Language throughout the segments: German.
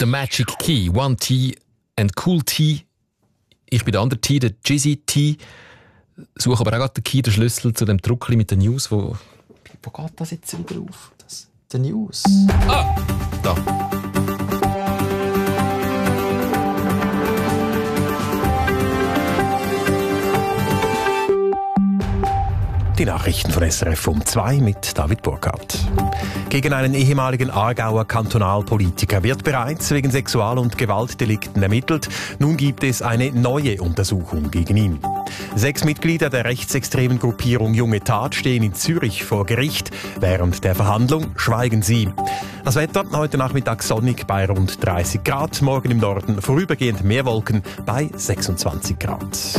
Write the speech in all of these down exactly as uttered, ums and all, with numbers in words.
The Magic Key, One T and Cool T. Ich bin der andere T, der Jizzy T. Suche aber auch gerade den Key, den Schlüssel zu dem Druckli mit den News. Wo, wo geht das jetzt wieder auf? Das, die News. Ah! Da. Die Nachrichten von S R F um zwei mit David Burkhardt. Gegen einen ehemaligen Aargauer Kantonalpolitiker wird bereits wegen Sexual- und Gewaltdelikten ermittelt. Nun gibt es eine neue Untersuchung gegen ihn. Sechs Mitglieder der rechtsextremen Gruppierung Junge Tat stehen in Zürich vor Gericht. Während der Verhandlung schweigen sie. Das Wetter heute Nachmittag sonnig bei rund dreißig Grad. Morgen im Norden vorübergehend mehr Wolken bei sechsundzwanzig Grad.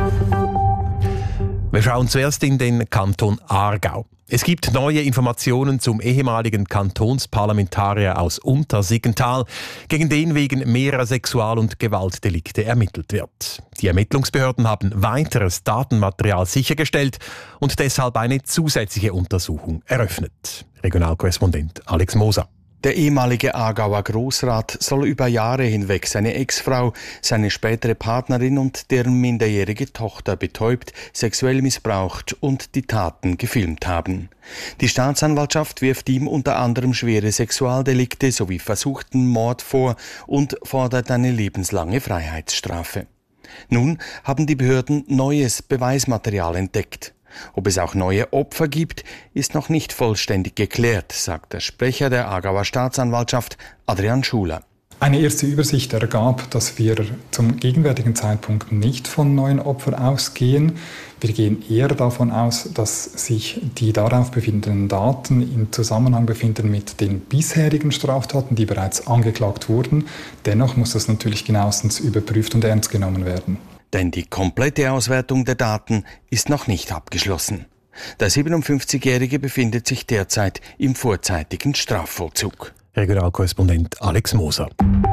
Wir schauen zuerst in den Kanton Aargau. Es gibt neue Informationen zum ehemaligen Kantonsparlamentarier aus Untersiggenthal, gegen den wegen mehrerer Sexual- und Gewaltdelikte ermittelt wird. Die Ermittlungsbehörden haben weiteres Datenmaterial sichergestellt und deshalb eine zusätzliche Untersuchung eröffnet. Regionalkorrespondent Alex Moser. Der ehemalige Aargauer Grossrat soll über Jahre hinweg seine Ex-Frau, seine spätere Partnerin und deren minderjährige Tochter betäubt, sexuell missbraucht und die Taten gefilmt haben. Die Staatsanwaltschaft wirft ihm unter anderem schwere Sexualdelikte sowie versuchten Mord vor und fordert eine lebenslange Freiheitsstrafe. Nun haben die Behörden neues Beweismaterial entdeckt. Ob es auch neue Opfer gibt, ist noch nicht vollständig geklärt, sagt der Sprecher der Aargauer Staatsanwaltschaft, Adrian Schuler. Eine erste Übersicht ergab, dass wir zum gegenwärtigen Zeitpunkt nicht von neuen Opfern ausgehen. Wir gehen eher davon aus, dass sich die darauf befindenden Daten im Zusammenhang befinden mit den bisherigen Straftaten, die bereits angeklagt wurden. Dennoch muss das natürlich genauestens überprüft und ernst genommen werden. Denn die komplette Auswertung der Daten ist noch nicht abgeschlossen. Der siebenundfünfzigjährige befindet sich derzeit im vorzeitigen Strafvollzug. Regionalkorrespondent Alex Moser.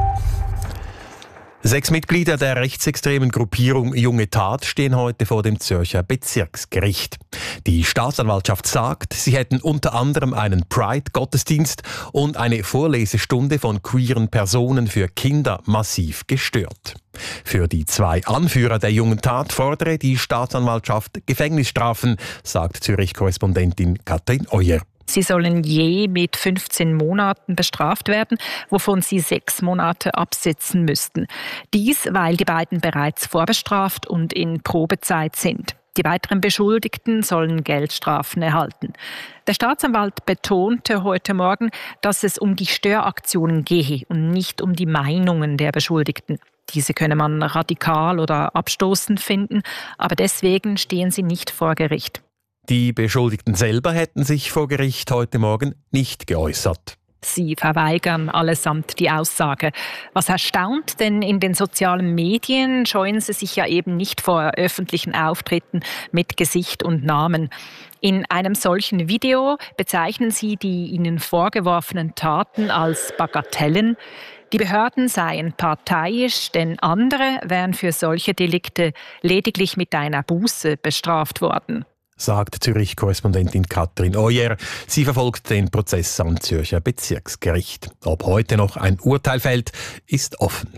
Sechs Mitglieder der rechtsextremen Gruppierung Junge Tat stehen heute vor dem Zürcher Bezirksgericht. Die Staatsanwaltschaft sagt, sie hätten unter anderem einen Pride-Gottesdienst und eine Vorlesestunde von queeren Personen für Kinder massiv gestört. Für die zwei Anführer der Jungen Tat fordere die Staatsanwaltschaft Gefängnisstrafen, sagt Zürich-Korrespondentin Katrin Euer. Sie sollen je mit fünfzehn Monaten bestraft werden, wovon sie sechs Monate absitzen müssten. Dies, weil die beiden bereits vorbestraft und in Probezeit sind. Die weiteren Beschuldigten sollen Geldstrafen erhalten. Der Staatsanwalt betonte heute Morgen, dass es um die Störaktionen gehe und nicht um die Meinungen der Beschuldigten. Diese könne man radikal oder abstoßend finden, aber deswegen stehen sie nicht vor Gericht. Die Beschuldigten selber hätten sich vor Gericht heute Morgen nicht geäußert. Sie verweigern allesamt die Aussage. Was erstaunt, denn in den sozialen Medien scheuen sie sich ja eben nicht vor öffentlichen Auftritten mit Gesicht und Namen. In einem solchen Video bezeichnen sie die ihnen vorgeworfenen Taten als Bagatellen. Die Behörden seien parteiisch, denn andere wären für solche Delikte lediglich mit einer Buße bestraft worden, sagt Zürich-Korrespondentin Katrin Euer. Sie verfolgt den Prozess am Zürcher Bezirksgericht. Ob heute noch ein Urteil fällt, ist offen.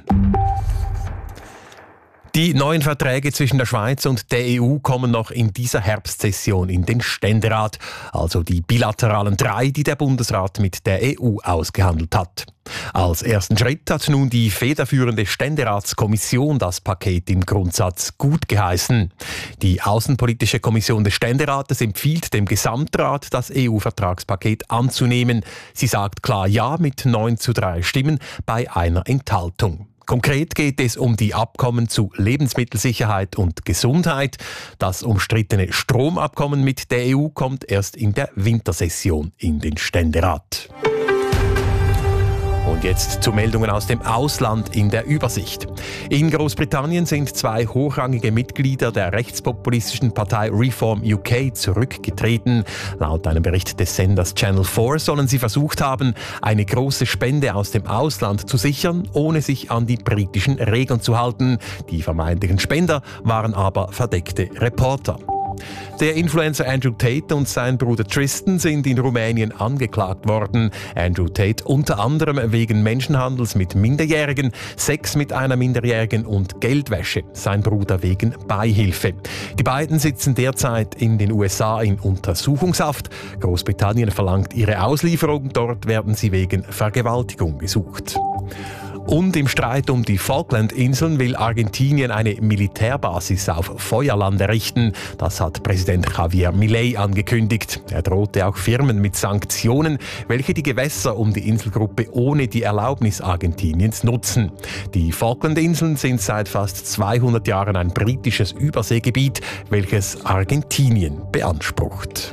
Die neuen Verträge zwischen der Schweiz und der E U kommen noch in dieser Herbstsession in den Ständerat, also die bilateralen drei, die der Bundesrat mit der E U ausgehandelt hat. Als ersten Schritt hat nun die federführende Ständeratskommission das Paket im Grundsatz gut geheißen. Die Außenpolitische Kommission des Ständerates empfiehlt dem Gesamtrat, das E U-Vertragspaket anzunehmen. Sie sagt klar Ja mit neun zu drei Stimmen bei einer Enthaltung. Konkret geht es um die Abkommen zu Lebensmittelsicherheit und Gesundheit. Das umstrittene Stromabkommen mit der E U kommt erst in der Wintersession in den Ständerat. Und jetzt zu Meldungen aus dem Ausland in der Übersicht. In Großbritannien sind zwei hochrangige Mitglieder der rechtspopulistischen Partei Reform U K zurückgetreten. Laut einem Bericht des Senders Channel vier sollen sie versucht haben, eine große Spende aus dem Ausland zu sichern, ohne sich an die britischen Regeln zu halten. Die vermeintlichen Spender waren aber verdeckte Reporter. Der Influencer Andrew Tate und sein Bruder Tristan sind in Rumänien angeklagt worden. Andrew Tate unter anderem wegen Menschenhandels mit Minderjährigen, Sex mit einer Minderjährigen und Geldwäsche. Sein Bruder wegen Beihilfe. Die beiden sitzen derzeit in den U S A in Untersuchungshaft. Großbritannien verlangt ihre Auslieferung. Dort werden sie wegen Vergewaltigung gesucht. Und im Streit um die Falklandinseln will Argentinien eine Militärbasis auf Feuerland errichten. Das hat Präsident Javier Milei angekündigt. Er drohte auch Firmen mit Sanktionen, welche die Gewässer um die Inselgruppe ohne die Erlaubnis Argentiniens nutzen. Die Falklandinseln sind seit fast zweihundert Jahren ein britisches Überseegebiet, welches Argentinien beansprucht.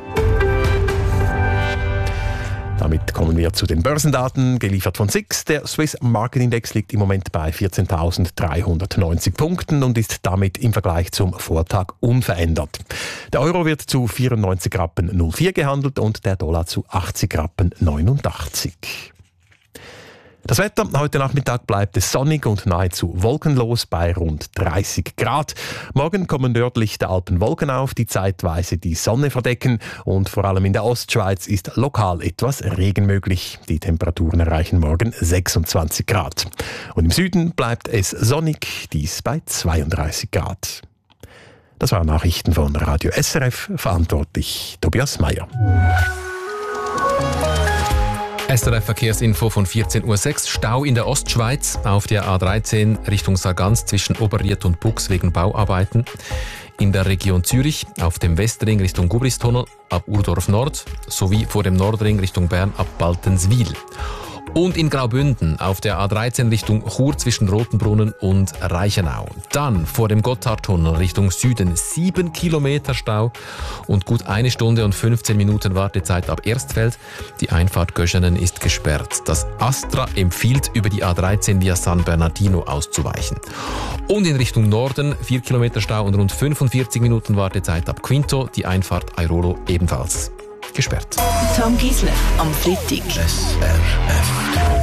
Damit kommen wir zu den Börsendaten, geliefert von S I X. Der Swiss Market Index liegt im Moment bei vierzehntausenddreihundertneunzig Punkten und ist damit im Vergleich zum Vortag unverändert. Der Euro wird zu vierundneunzig Rappen null vier gehandelt und der Dollar zu achtzig Rappen neunundachtzig. Das Wetter heute Nachmittag bleibt es sonnig und nahezu wolkenlos bei rund dreißig Grad. Morgen kommen nördlich der Alpen Wolken auf, die zeitweise die Sonne verdecken und vor allem in der Ostschweiz ist lokal etwas Regen möglich. Die Temperaturen erreichen morgen sechsundzwanzig Grad. Und im Süden bleibt es sonnig, dies bei zweiunddreißig Grad. Das waren Nachrichten von Radio S R F, verantwortlich Tobias Meyer. S R F-Verkehrsinfo von vierzehn Uhr sechs. Stau in der Ostschweiz auf der A dreizehn Richtung Sargans zwischen Oberriet und Bux wegen Bauarbeiten. In der Region Zürich auf dem Westring Richtung Gubristunnel ab Urdorf Nord sowie vor dem Nordring Richtung Bern ab Baltenswil. Und in Graubünden auf der A dreizehn Richtung Chur zwischen Rotenbrunnen und Reichenau. Dann vor dem Gotthardtunnel Richtung Süden sieben Kilometer Stau und gut eine Stunde und fünfzehn Minuten Wartezeit ab Erstfeld. Die Einfahrt Göschenen ist gesperrt. Das Astra empfiehlt, über die A dreizehn via San Bernardino auszuweichen. Und in Richtung Norden vier Kilometer Stau und rund fünfundvierzig Minuten Wartezeit ab Quinto. Die Einfahrt Airolo ebenfalls gesperrt. Tom Gisler am Freitag. S R F.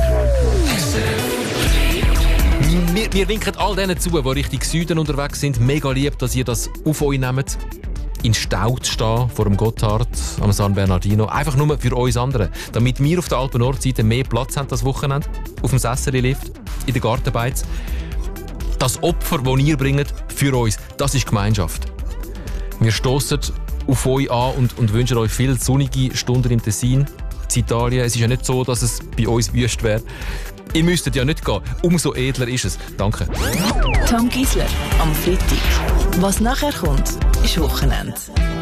Wir, wir winken all denen zu, die Richtung Süden unterwegs sind. Mega lieb, dass ihr das auf euch nehmt. In Stau zu stehen, vor dem Gotthard, am San Bernardino. Einfach nur für uns anderen. Damit wir auf der Alpen-Nordseite mehr Platz haben das Wochenende. Auf dem Sesseli-Lift, in der Gartenbeiz. Das Opfer, das ihr bringt, für uns, das ist Gemeinschaft. Wir stossen auf euch an und, und wünschen euch viele sonnige Stunden im Tessin, in Italien. Es ist ja nicht so, dass es bei uns wüst wäre. Ihr müsstet ja nicht gehen. Umso edler ist es. Danke. Tom Gisler am Freitag. Was nachher kommt, ist Wochenende.